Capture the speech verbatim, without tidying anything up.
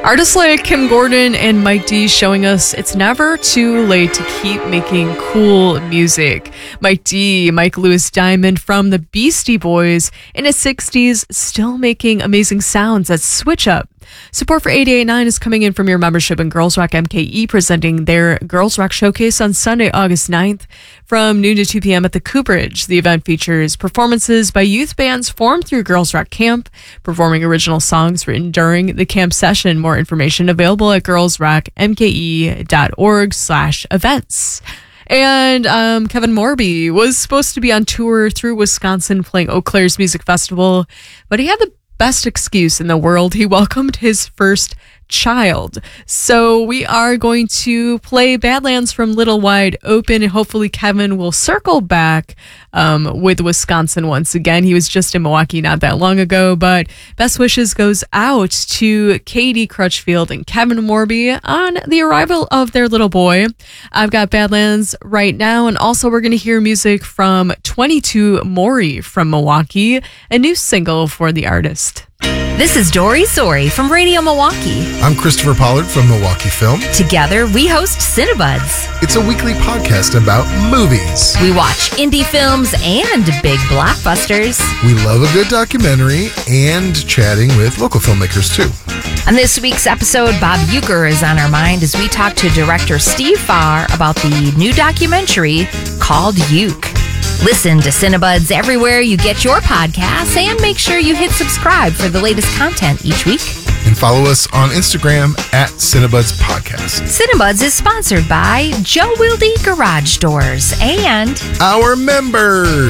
Artists like Kim Gordon and Mike D showing us it's never too late to keep making cool music. Mike D, Mike Lewis Diamond from the Beastie Boys, in his sixties, still making amazing sounds that switch up. Support for eighty-eight point nine is coming in from your membership in Girls Rock M K E, presenting their Girls Rock Showcase on Sunday, August ninth from noon to two p.m. at the Cooperage. The event features performances by youth bands formed through Girls Rock Camp, performing original songs written during the camp session. More information available at girlsrockmke.org slash events. And um, Kevin Morby was supposed to be on tour through Wisconsin playing Eau Claire's Music Festival, but he had the best excuse in the world. He welcomed his first child. So we are going to play Badlands from Little Wide Open, and hopefully Kevin will circle back um, with Wisconsin once again. He was just in Milwaukee not that long ago, but best wishes goes out to Katie Crutchfield and Kevin Morby on the arrival of their little boy. I've got Badlands right now, and also we're going to hear music from twenty-two Maury from Milwaukee, a new single for the artist. This is Dory Sori from Radio Milwaukee. I'm Christopher Pollard from Milwaukee Film. Together, we host Cinebuds. It's a weekly podcast about movies. We watch indie films and big blockbusters. We love a good documentary and chatting with local filmmakers, too. On this week's episode, Bob Uecker is on our mind as we talk to director Steve Farr about the new documentary called Uke. Listen to Cinebuds everywhere you get your podcasts, and make sure you hit subscribe for the latest content each week. And follow us on Instagram at Cinebuds Podcast. Cinebuds is sponsored by Joe Wilde Garage Doors and our members.